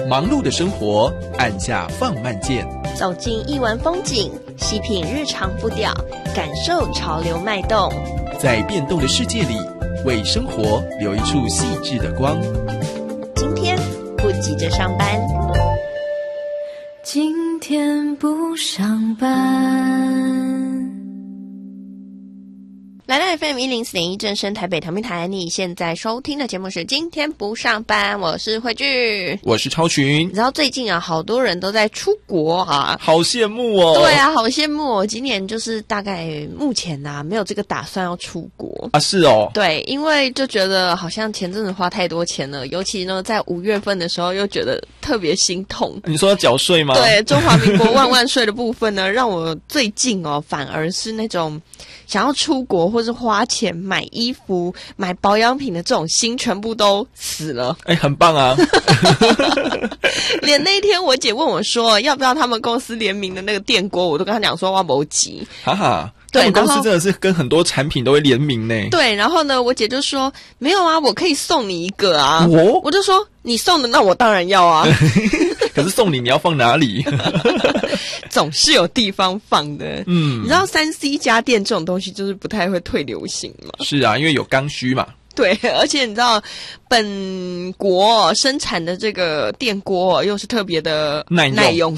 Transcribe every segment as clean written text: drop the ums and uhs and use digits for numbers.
忙碌的生活，按下放慢键， 走进艺文风景，细品日常步调，感受潮流脉动， 在变动的世界里，为生活留一处细致的光。 今天不急着上班， 今天不上班。 来到 FM104.1 正声台北调频台，你现在收听的节目是今天不上班，我是慧聚， 我是超群。 你知道最近啊，好多人都在出国啊， 好羡慕哦。 对啊，好羡慕哦。今年就是大概目前啊，没有这个打算要出国啊。是哦。 对，因为就觉得好像前阵子花太多钱了，尤其呢在5月份的时候又觉得特别心痛。 你说要缴税吗？ 对，中华民国万万税的部分呢，让我最近哦反而是那种想要出国或是花钱买衣服、买保养品的这种心全部都死了。 很棒啊！ 连那天我姐问我说要不要他们公司联名的那个电锅，我都跟她讲说我没急。 哈哈， 对， 他们公司真的是跟很多产品都会联名呢。 对，然后呢，我姐就说没有啊，我可以送你一个啊。我就说你送的，那我当然要啊。 可是送你要放哪里？ 总是有地方放的。你知道3C 家电这种东西就是不太会退流行嘛？ 是啊，因为有刚需嘛。 对，而且你知道本国生产的这个电锅又是特别的耐用。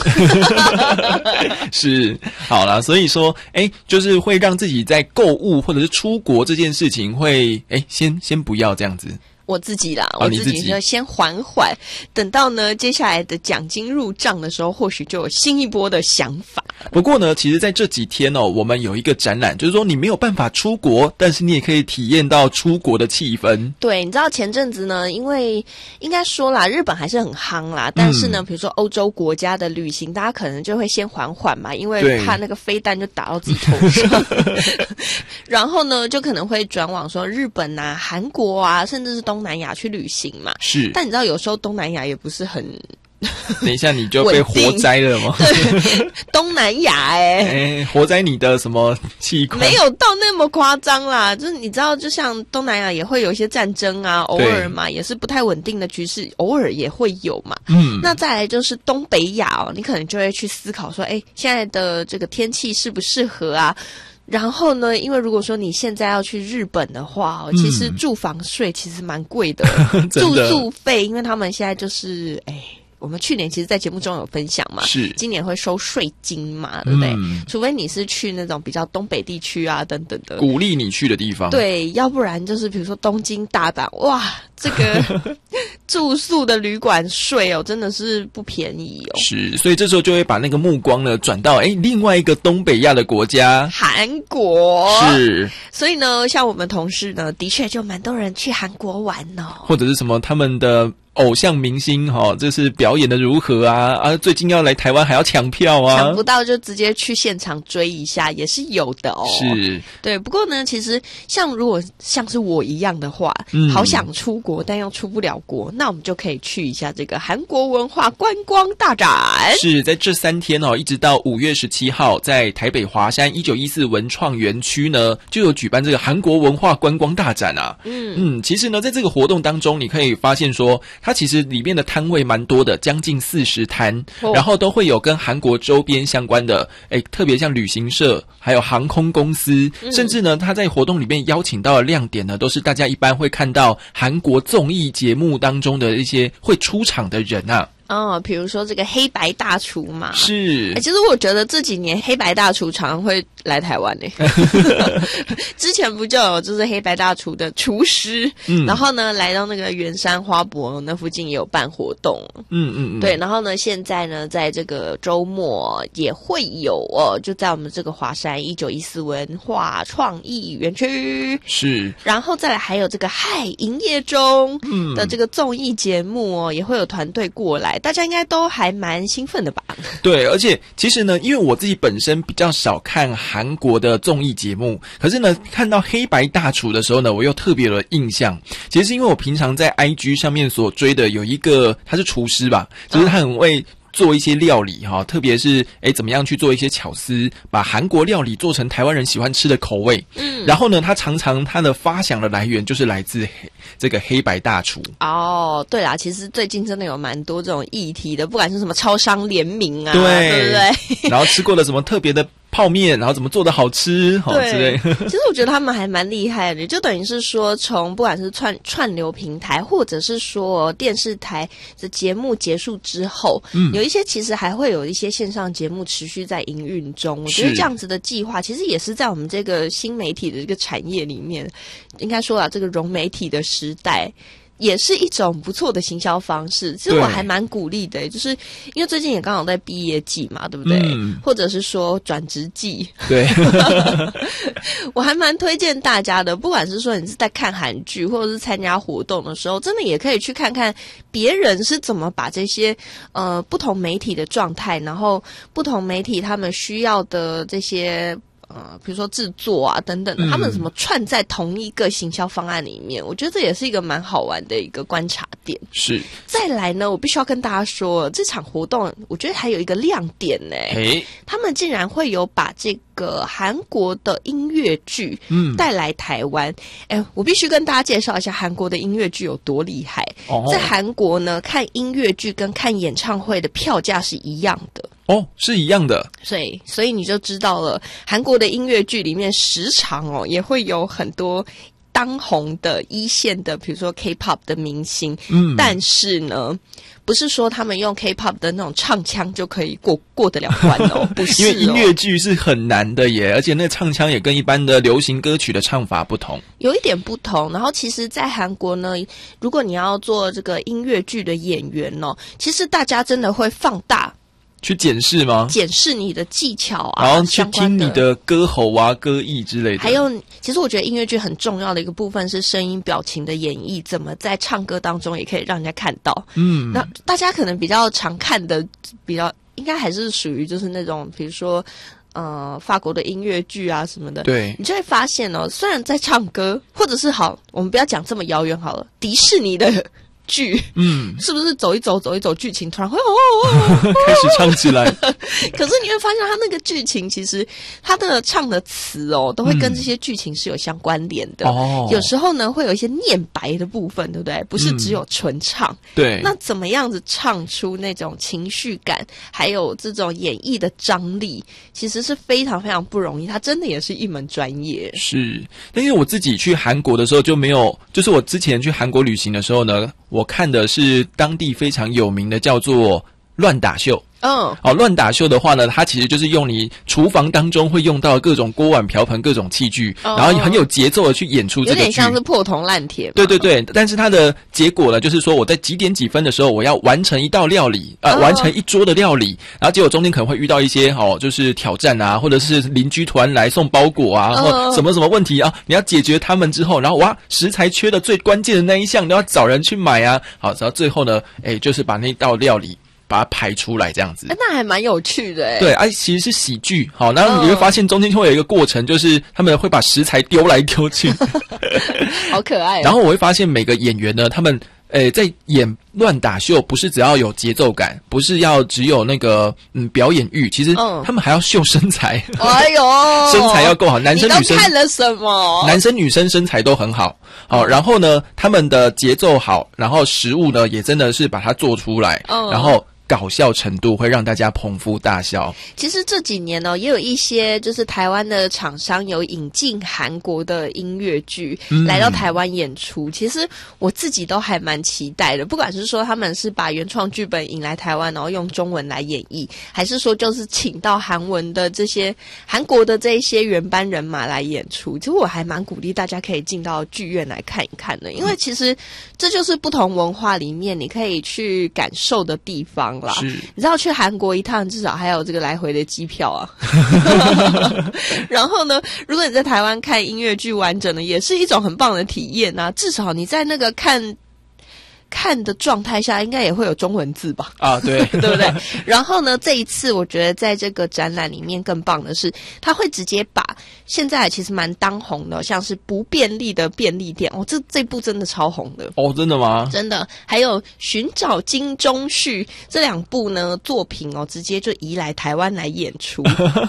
是，好啦，所以说就是会让自己在购物或者是出国这件事情会先不要这样子。我自己就先缓缓，等到呢接下来的奖金入账的时候，或许就有新一波的想法。 不过呢，其实在这几天我们有一个展览，就是说你没有办法出国，但是你也可以体验到出国的气氛。 对，你知道前阵子呢，因为应该说啦，日本还是很夯啦，但是呢，比如说欧洲国家的旅行，大家可能就会先缓缓嘛，因为怕那个飞弹就打到自己头上。然后呢，就可能会转往说日本啊、韩国啊，甚至是东南亚去旅行嘛。 是， 但你知道有时候东南亚也不是很等一下你就被活摘了吗？ 对，东南亚活摘你的什么器官？ 没有到那么夸张啦，就是你知道，就像东南亚也会有一些战争啊，偶尔嘛也是不太稳定的局势，偶尔也会有嘛。那再来就是东北亚你可能就会去思考说，现在的这个天气适不适合啊？然后呢，因为如果说你现在要去日本的话，其实住房税其实蛮贵的，住宿费，因为他们现在就是我们去年其实在节目中有分享嘛， 是今年会收税金嘛，对不对？除非你是去那种比较东北地区啊等等的， 鼓励你去的地方。 对，要不然就是比如说东京、大阪，哇，这个住宿的旅馆税真的是不便宜哦。 是，所以这时候就会把那个目光呢转到另外一个东北亚的国家韩国。 是， 所以呢，像我们同事呢，的确就蛮多人去韩国玩哦， 或者是什么他们的偶像明星这是表演的如何啊？最近要来台湾还要抢票啊， 抢不到就直接去现场追一下，也是有的哦。 是， 对。不过呢，其实如果像是我一样的话，好想出国但又出不了国，那我们就可以去一下这个韩国文化观光大展。 是在这3天一直到5月17号，在台北华山1914文创园区呢，就有举办这个韩国文化观光大展啊。其实呢，在这个活动当中，你可以发现说，它其实里面的摊位蛮多的，将近40摊，然后都会有跟韩国周边相关的，特别像旅行社，还有航空公司，甚至呢，他在活动里面邀请到的亮点呢，都是大家一般会看到韩国综艺节目当中的一些会出场的人啊。 比如说这个黑白大厨嘛， 是。 其实我觉得这几年黑白大厨常常会来台湾之前不就有就是黑白大厨的厨师，然后呢来到那个圆山花博那附近也有办活动，对，然后呢现在呢在这个周末也会有就在我们这个华山1914文化创意园区， 是。 然后再来还有这个嗨营业中的这个综艺节目也会有团队过来。大家应该都还蛮兴奋的吧？ 对，而且其实呢，因为我自己本身比较少看韩国的综艺节目，可是呢，看到黑白大厨的时候呢，我又特别有印象。其实是因为我平常在 IG 上面所追的有一个，他是厨师吧，就是他很会做一些料理哈，特别是怎么样去做一些巧思，把韩国料理做成台湾人喜欢吃的口味。然后呢，他常常他的发想的来源就是来自这个黑白大厨。 哦，对啦，其实最近真的有蛮多这种议题的，不管是什么超商联名啊，对不对？ 然后吃过了什么特别的泡面，然后怎么做的好吃，之类。 其实我觉得他们还蛮厉害的，就等于是说，从不管是串流平台，或者是说电视台的节目结束之后，有一些其实还会有一些线上节目持续在营运中。我觉得这样子的计划，其实也是在我们这个新媒体的这个产业里面，应该说这个融媒体的时代，也是一种不错的行销方式。其实我还蛮鼓励的，就是因为最近也刚好在毕业季嘛，对不对？或者是说转职季。 对。 我还蛮推荐大家的，不管是说你是在看韩剧或者是参加活动的时候，真的也可以去看看别人是怎么把这些不同媒体的状态，然后不同媒体他们需要的这些比如说制作啊等等的，他们怎么串在同一个行销方案里面，我觉得这也是一个蛮好玩的一个观察点。 是。 再来呢，我必须要跟大家说，这场活动我觉得还有一个亮点呢，他们竟然会有把这个韩国的音乐剧带来台湾。我必须跟大家介绍一下韩国的音乐剧有多厉害。在韩国呢，看音乐剧跟看演唱会的票价是一样的。 是一样的。 所以你就知道了，韩国的音乐剧里面时常也会有很多当红的一线的，比如说 K-pop 的明星。但是呢，不是说他们用 K-pop 的那种唱腔就可以过得了关不是。 因为音乐剧是很难的耶，而且那唱腔也跟一般的流行歌曲的唱法不同， 有一点不同。然后其实在韩国呢，如果你要做这个音乐剧的演员其实大家真的会放大去检视吗？ 检视你的技巧啊， 然后去听你的歌喉啊、歌艺之类的。 还有，其实我觉得音乐剧很重要的一个部分是声音表情的演绎，怎么在唱歌当中也可以让人家看到。那大家可能比较常看的，应该还是属于就是那种，比如说法国的音乐剧啊什么的。 对， 你就会发现虽然在唱歌，或者是我们不要讲这么遥远好了，迪士尼的剧，是不是走一走剧情突然会开始唱起来？ 可是你会发现，他那个剧情其实他的唱的词都会跟这些剧情是有相关联的。有时候呢会有一些念白的部分，对不对？不是只有纯唱。 对。 那怎么样子唱出那种情绪感，还有这种演绎的张力，其实是非常非常不容易。它真的也是一门专业。 是。但因为我自己去韩国的时候就没有，就是我之前去韩国旅行的时候呢，我看的是当地非常有名的叫做乱打秀。乱打秀的话呢，它其实就是用你厨房当中会用到各种锅碗瓢盆、各种器具，然后很有节奏的去演出这个剧， 有点像是破铜烂铁。 对，但是它的结果呢，就是说我在几点几分的时候，我要完成一道料理，完成一桌的料理，然后结果中间可能会遇到一些就是挑战啊，或者是邻居突然来送包裹啊，或什么问题啊，你要解决他们之后，然后食材缺的最关键的那一项都要找人去买啊，然后最后呢，就是把那道料理把它排出来这样子。 那还蛮有趣的。 对，其实是喜剧。然后你会发现中间会有一个过程，就是他们会把食材丢来丢去。 好可爱。 然后我会发现每个演员呢，他们在演乱打秀，不是只要有节奏感，不是要只有那个表演欲，其实他们还要秀身材。 哎呦， 身材要够好，男生女生。 你都看了什么？ 男生女生身材都很好。然后呢，他们的节奏好，然后食物呢也真的是把它做出来，然后搞笑程度会让大家捧腹大笑。 其实这几年也有一些就是台湾的厂商有引进韩国的音乐剧来到台湾演出。其实我自己都还蛮期待的，不管是说他们是把原创剧本引来台湾，然后用中文来演绎，还是说就是请到韩文的这些韩国的这一些原班人马来演出。其实我还蛮鼓励大家可以进到剧院来看一看的，因为其实这就是不同文化里面你可以去感受的地方。是，你知道去韩国一趟至少还有这个来回的机票啊。然后呢，如果你在台湾看音乐剧完整的，也是一种很棒的体验啊。至少你在那个看看的状态下，应该也会有中文字吧？ 啊，对， 对不对？然后呢，这一次我觉得在这个展览里面更棒的是，他会直接把现在其实蛮当红的，像是不便利的便利店哦，这部真的超红的哦，真的吗？ 真的，还有寻找金钟旭这2部呢作品哦，直接就移来台湾来演出。